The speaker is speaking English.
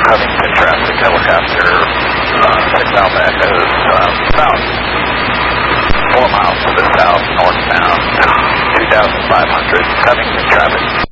Covington traffic, helicopter, 6 Alpha Echoes, south, 4 miles to the south, northbound, 2,500, Covington traffic.